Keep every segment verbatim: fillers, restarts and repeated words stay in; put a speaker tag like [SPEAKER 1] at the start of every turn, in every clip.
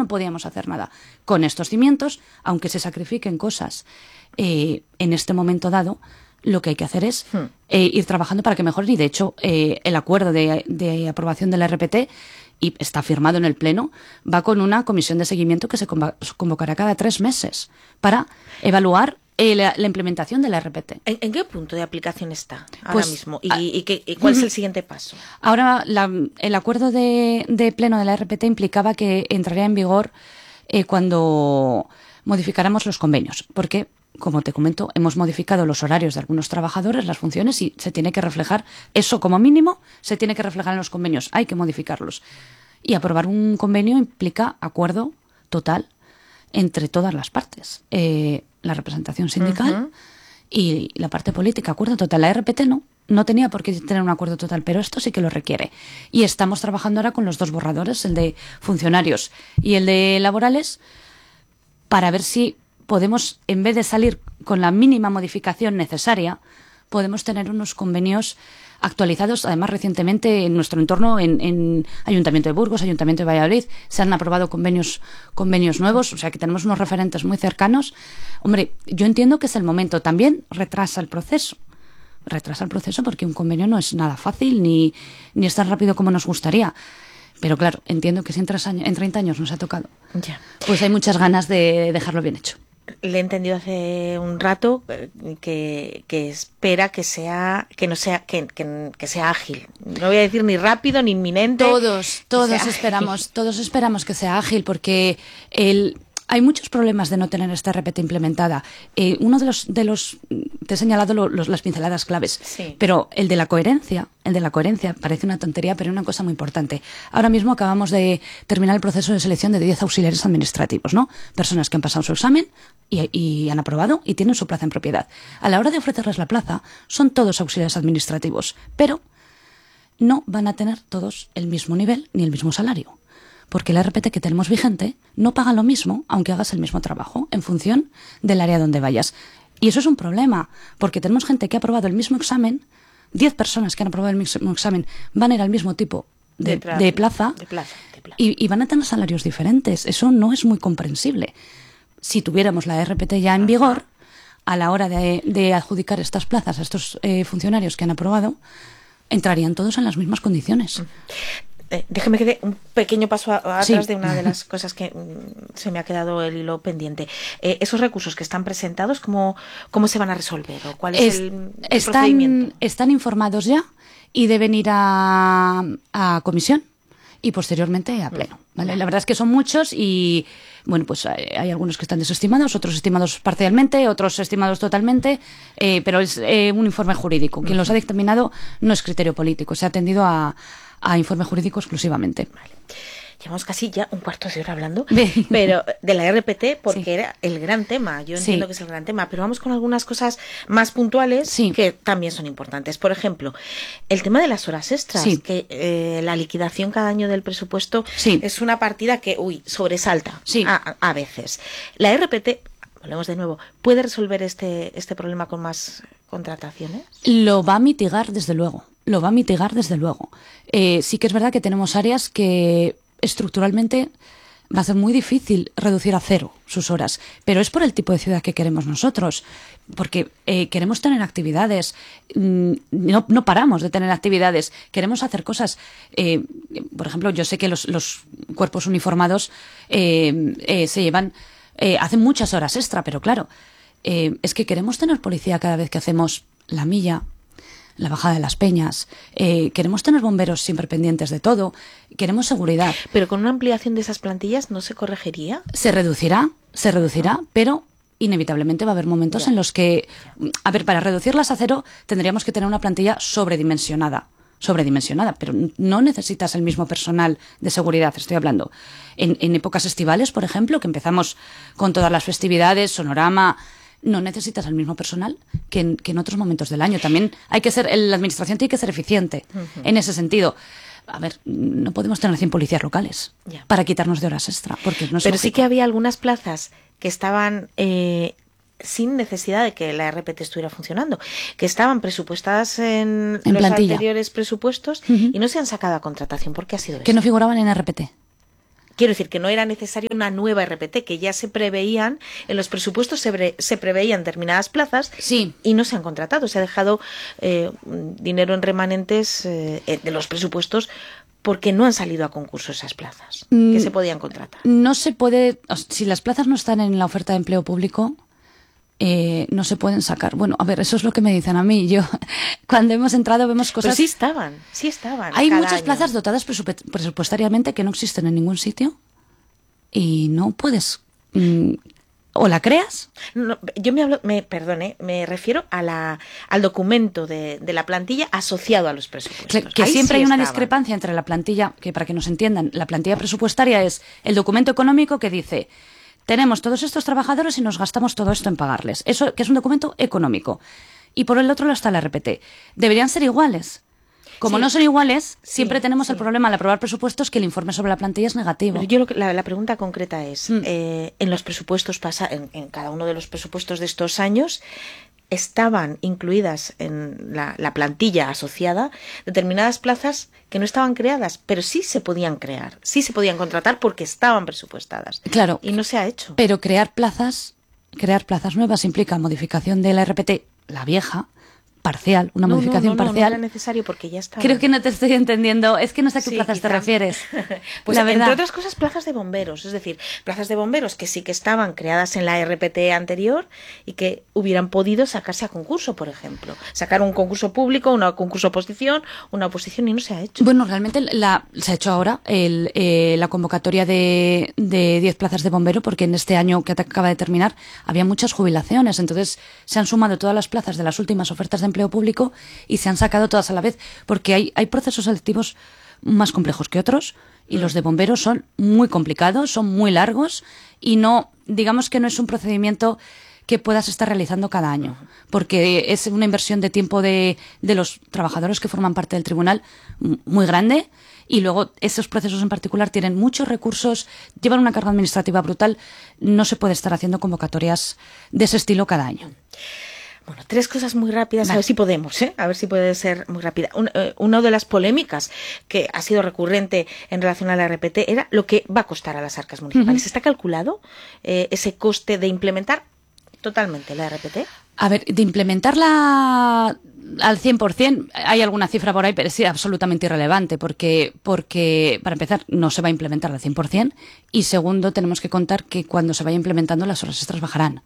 [SPEAKER 1] no podíamos hacer nada. Con estos cimientos, aunque se sacrifiquen cosas eh, en este momento dado, lo que hay que hacer es hmm. eh, ir trabajando para que mejoren. Y de hecho, eh, el acuerdo de, de aprobación de la R P T, y está firmado en el Pleno, va con una comisión de seguimiento que se convocará cada tres meses para evaluar eh, la, la implementación de la R P T.
[SPEAKER 2] ¿En, en qué punto de aplicación está ahora
[SPEAKER 1] pues,
[SPEAKER 2] mismo? ¿Y, y, qué, y cuál uh-huh. es el siguiente paso?
[SPEAKER 1] Ahora, la, el acuerdo de, de Pleno de la R P T implicaba que entraría en vigor eh, cuando modificáramos los convenios, porque, como te comento, hemos modificado los horarios de algunos trabajadores, las funciones, y se tiene que reflejar, eso como mínimo, se tiene que reflejar en los convenios, hay que modificarlos. Y aprobar un convenio implica acuerdo total entre todas las partes, eh, la representación sindical uh-huh. y la parte política, acuerdo total. La R P T no, no tenía por qué tener un acuerdo total, pero esto sí que lo requiere. Y estamos trabajando ahora con los dos borradores, el de funcionarios y el de laborales, para ver si podemos, en vez de salir con la mínima modificación necesaria, podemos tener unos convenios actualizados. Además, recientemente en nuestro entorno, en, en Ayuntamiento de Burgos, Ayuntamiento de Valladolid, se han aprobado convenios, convenios nuevos, o sea que tenemos unos referentes muy cercanos. Hombre, yo entiendo que es el momento. También retrasa el proceso. Retrasa el proceso porque un convenio no es nada fácil ni, ni es tan rápido como nos gustaría. Pero claro, entiendo que si en, tres años, en treinta años nos ha tocado, ya. pues hay muchas ganas de dejarlo bien hecho.
[SPEAKER 2] Le he entendido hace un rato que, que espera que sea que no sea que, que, que sea ágil. No voy a decir ni rápido ni inminente.
[SPEAKER 1] Todos, todos esperamos, ágil. todos esperamos que sea ágil, porque el hay muchos problemas de no tener esta R P T implementada. Eh, uno de los, de los, te he señalado lo, los, las pinceladas claves, sí. pero el de la coherencia, el de la coherencia parece una tontería, pero es una cosa muy importante. Ahora mismo acabamos de terminar el proceso de selección de diez auxiliares administrativos, ¿no? Personas que han pasado su examen y, y han aprobado y tienen su plaza en propiedad. A la hora de ofrecerles la plaza, son todos auxiliares administrativos, pero no van a tener todos el mismo nivel ni el mismo salario. Porque la R P T que tenemos vigente no paga lo mismo, aunque hagas el mismo trabajo, en función del área donde vayas. Y eso es un problema, porque tenemos gente que ha aprobado el mismo examen, diez personas que han aprobado el mismo examen van a ir al mismo tipo de, de, de, plaza,
[SPEAKER 2] de plaza, de plaza.
[SPEAKER 1] Y, y van a tener salarios diferentes. Eso no es muy comprensible. Si tuviéramos la R P T ya en vigor, a la hora de, de adjudicar estas plazas a estos eh, funcionarios que han aprobado, entrarían todos en las mismas condiciones.
[SPEAKER 2] Eh, déjeme que dé un pequeño paso a, a atrás sí. de una de las cosas que mm, se me ha quedado el hilo pendiente. Eh, esos recursos que están presentados, ¿cómo, cómo se van a resolver? ¿O cuál es, es el, el
[SPEAKER 1] están,
[SPEAKER 2] procedimiento?
[SPEAKER 1] Están informados ya y deben ir a, a comisión y posteriormente a pleno. ¿Vale? La verdad es que son muchos y bueno, pues hay, hay algunos que están desestimados, otros estimados parcialmente, otros estimados totalmente, eh, pero es eh, un informe jurídico. Quien uh-huh. los ha dictaminado no es criterio político, se ha atendido a a informe jurídico exclusivamente.
[SPEAKER 2] Vale. Llevamos casi ya un cuarto de hora hablando, pero de la R P T, porque sí. era el gran tema. Yo entiendo sí. que es el gran tema, pero vamos con algunas cosas más puntuales sí. que también son importantes. Por ejemplo, el tema de las horas extras, sí. que eh, la liquidación cada año del presupuesto sí. es una partida que, uy, sobresalta sí. a, a veces. La R P T, volvemos de nuevo, ¿puede resolver este, este problema con más contrataciones?
[SPEAKER 1] Lo va a mitigar, desde luego. Lo va a mitigar, desde luego. Eh, sí que es verdad que tenemos áreas que estructuralmente va a ser muy difícil reducir a cero sus horas, pero es por el tipo de ciudad que queremos nosotros, porque eh, queremos tener actividades, no, no paramos de tener actividades, queremos hacer cosas. Eh, por ejemplo, yo sé que los, los cuerpos uniformados eh, eh, se llevan, eh, hacen muchas horas extra, pero claro, eh, es que queremos tener policía cada vez que hacemos la milla, la bajada de las peñas, eh, queremos tener bomberos siempre pendientes de todo, queremos seguridad.
[SPEAKER 2] Pero con una ampliación de esas plantillas, ¿no se corregiría?
[SPEAKER 1] Se reducirá, se reducirá, pero inevitablemente va a haber momentos ya. en los que, a ver, para reducirlas a cero tendríamos que tener una plantilla sobredimensionada, sobredimensionada, pero no necesitas el mismo personal de seguridad, estoy hablando. En, en épocas estivales, por ejemplo, que empezamos con todas las festividades, sonorama, no necesitas el mismo personal que en, que en otros momentos del año. También hay que ser, la administración tiene que ser eficiente uh-huh. en ese sentido. A ver, no podemos tener cien policías locales yeah. para quitarnos de horas extra. Porque no es
[SPEAKER 2] Pero
[SPEAKER 1] lógico.
[SPEAKER 2] Sí que había algunas plazas que estaban eh, sin necesidad de que la R P T estuviera funcionando, que estaban presupuestadas en,
[SPEAKER 1] en
[SPEAKER 2] los
[SPEAKER 1] plantilla.
[SPEAKER 2] anteriores presupuestos uh-huh. y no se han sacado a contratación. ¿Por qué ha sido eso?
[SPEAKER 1] Que no figuraban en R P T.
[SPEAKER 2] quiero decir que no era necesario una nueva R P T, que ya se preveían, en los presupuestos se, pre, se preveían determinadas plazas
[SPEAKER 1] sí.
[SPEAKER 2] y no se han contratado. Se ha dejado eh, dinero en remanentes eh, de los presupuestos porque no han salido a concurso esas plazas mm, que se podían contratar.
[SPEAKER 1] No se puede, si las plazas no están en la oferta de empleo público, Eh, no se pueden sacar. Bueno, a ver, eso es lo que me dicen a mí. Yo, cuando hemos entrado, vemos cosas...
[SPEAKER 2] Pero sí estaban, sí estaban.
[SPEAKER 1] Hay muchas
[SPEAKER 2] año.
[SPEAKER 1] plazas dotadas presupuestariamente que no existen en ningún sitio y no puedes... Mmm, o la creas.
[SPEAKER 2] No, yo me hablo, me perdone, me refiero a la, al documento de, de la plantilla asociado a los presupuestos.
[SPEAKER 1] Que, que siempre
[SPEAKER 2] sí
[SPEAKER 1] hay una
[SPEAKER 2] estaban.
[SPEAKER 1] discrepancia entre la plantilla, que para que nos entiendan, la plantilla presupuestaria es el documento económico que dice... Tenemos todos estos trabajadores y nos gastamos todo esto en pagarles. Eso que es un documento económico. Y por el otro lado está la R P T. Deberían ser iguales. Como sí. no son iguales, siempre sí, tenemos sí. el problema al aprobar presupuestos que el informe sobre la plantilla es negativo.
[SPEAKER 2] Pero yo lo que, la, la pregunta concreta es, mm. eh, en los presupuestos pasa, en, en cada uno de los presupuestos de estos años, estaban incluidas en la, la plantilla asociada determinadas plazas que no estaban creadas, pero sí se podían crear, sí se podían contratar porque estaban presupuestadas.
[SPEAKER 1] Claro.
[SPEAKER 2] Y no se ha hecho.
[SPEAKER 1] Pero crear plazas, crear plazas nuevas implica modificación de la R P T, la vieja, parcial, una
[SPEAKER 2] no,
[SPEAKER 1] modificación
[SPEAKER 2] no, no,
[SPEAKER 1] parcial.
[SPEAKER 2] No, no era necesario porque ya estaba.
[SPEAKER 1] Creo que no te estoy entendiendo. Es que no sé a qué sí, plazas quizá. te refieres.
[SPEAKER 2] Pues
[SPEAKER 1] la
[SPEAKER 2] entre
[SPEAKER 1] verdad.
[SPEAKER 2] otras cosas, plazas de bomberos. Es decir, plazas de bomberos que sí que estaban creadas en la R P T anterior y que hubieran podido sacarse a concurso, por ejemplo. Sacar un concurso público, un concurso oposición, una oposición y no se ha hecho.
[SPEAKER 1] Bueno, realmente la, se ha hecho ahora el, eh, la convocatoria de, de diez plazas de bombero porque en este año que acaba de terminar había muchas jubilaciones. Entonces se han sumado todas las plazas de las últimas ofertas de empleo público y se han sacado todas a la vez, porque hay, hay procesos selectivos más complejos que otros y los de bomberos son muy complicados, son muy largos y no, digamos que no es un procedimiento que puedas estar realizando cada año, porque es una inversión de tiempo de, de los trabajadores que forman parte del tribunal muy grande y luego esos procesos en particular tienen muchos recursos, llevan una carga administrativa brutal, no se puede estar haciendo convocatorias de ese estilo cada año.
[SPEAKER 2] Bueno, tres cosas muy rápidas, vale. A ver si podemos, ¿eh? A ver si puede ser muy rápida. Un, eh, una de las polémicas que ha sido recurrente en relación a la R P T era lo que va a costar a las arcas municipales. Uh-huh. ¿Está calculado eh, ese coste de implementar totalmente la R P T?
[SPEAKER 1] A ver, de implementarla al cien por ciento, hay alguna cifra por ahí, pero es absolutamente irrelevante, porque, porque para empezar, no se va a implementar al cien por ciento y segundo, tenemos que contar que cuando se vaya implementando las horas extras bajarán.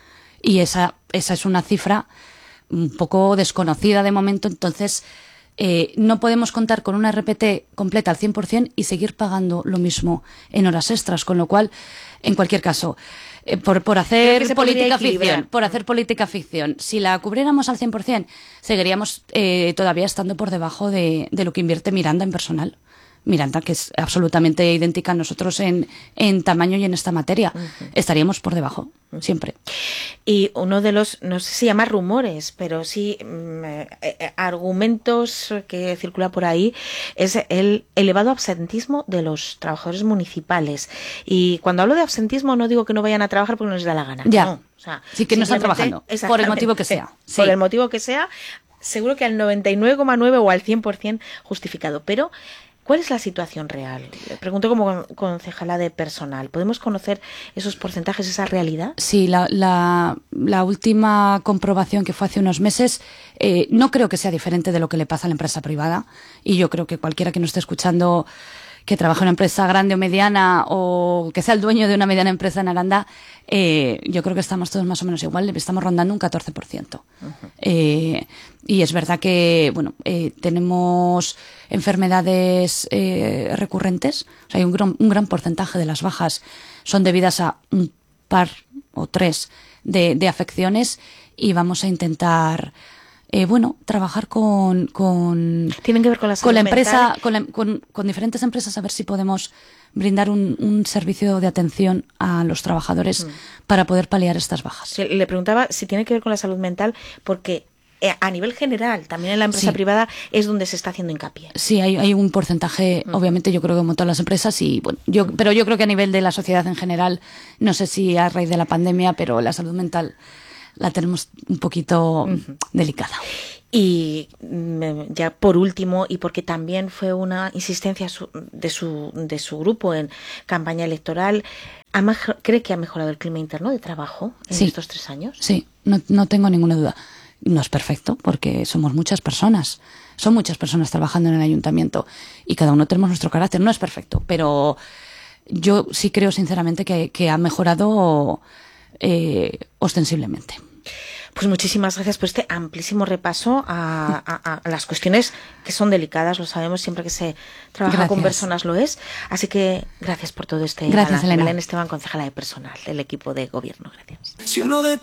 [SPEAKER 1] Y esa, esa es una cifra un poco desconocida de momento, entonces eh, no podemos contar con una R P T completa al cien por ciento y seguir pagando lo mismo en horas extras, con lo cual, en cualquier caso, eh, por, por hacer política ficción, por hacer política ficción, si la cubriéramos al cien por ciento, seguiríamos eh, todavía estando por debajo de, de lo que invierte Miranda en personal. Miranda, que es absolutamente idéntica a nosotros en, en tamaño y en esta materia. Uh-huh. Estaríamos por debajo, uh-huh. siempre.
[SPEAKER 2] Y uno de los, no sé si llama rumores, pero sí eh, eh, argumentos que circula por ahí, es el elevado absentismo de los trabajadores municipales. Y cuando hablo de absentismo no digo que no vayan a trabajar porque no les da la gana.
[SPEAKER 1] Ya,
[SPEAKER 2] no, o sea,
[SPEAKER 1] sí que no están trabajando, por el motivo que sea.
[SPEAKER 2] Sí. Por el motivo que sea, seguro que al noventa y nueve coma nueve o al cien por ciento justificado, pero... ¿Cuál es la situación real? Le pregunto como concejala de personal. ¿Podemos conocer esos porcentajes, esa realidad?
[SPEAKER 1] Sí, la, la, la última comprobación que fue hace unos meses eh, no creo que sea diferente de lo que le pasa a la empresa privada y yo creo que cualquiera que nos esté escuchando que trabaja en una empresa grande o mediana o que sea el dueño de una mediana empresa en Aranda, eh, yo creo que estamos todos más o menos igual, estamos rondando un catorce por ciento. Uh-huh. Eh, y es verdad que, bueno, eh, tenemos enfermedades eh, recurrentes, o sea, hay un gran, un gran porcentaje de las bajas son debidas a un par o tres de, de afecciones y vamos a intentar... Eh, bueno, trabajar con, con,
[SPEAKER 2] ¿Tienen que ver con la,
[SPEAKER 1] con la empresa, con, la, con, con diferentes empresas a ver si podemos brindar un, un servicio de atención a los trabajadores mm. para poder paliar estas bajas.
[SPEAKER 2] Le preguntaba si tiene que ver con la salud mental porque a nivel general, también en la empresa sí. privada es donde se está haciendo hincapié.
[SPEAKER 1] Sí, hay, hay un porcentaje, mm. obviamente yo creo que como todas las empresas, y bueno, yo, pero yo creo que a nivel de la sociedad en general, no sé si a raíz de la pandemia, pero la salud mental la tenemos un poquito uh-huh. delicada.
[SPEAKER 2] Y ya por último, y porque también fue una insistencia de su, de su grupo en campaña electoral, ¿cree que ha mejorado el clima interno de trabajo en
[SPEAKER 1] sí,
[SPEAKER 2] estos tres años?
[SPEAKER 1] Sí, no, no tengo ninguna duda. No es perfecto porque somos muchas personas, son muchas personas trabajando en el ayuntamiento y cada uno tenemos nuestro carácter. No es perfecto, pero yo sí creo sinceramente que, que ha mejorado eh, ostensiblemente.
[SPEAKER 2] Pues muchísimas gracias por este amplísimo repaso a, a, a las cuestiones que son delicadas, lo sabemos, siempre que se trabaja gracias. Con personas lo es. Así que gracias por todo este.
[SPEAKER 1] Gracias, Elena.
[SPEAKER 2] Belén Esteban, concejala de personal del equipo de gobierno. Gracias.